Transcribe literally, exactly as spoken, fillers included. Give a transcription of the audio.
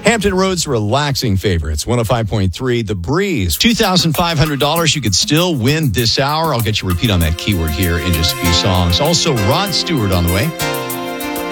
Hampton Roads relaxing favorites. one oh five point three, The Breeze. two thousand five hundred dollars. You could still win this hour. I'll get you a repeat on that keyword here in just a few songs. Also, Rod Stewart on the way.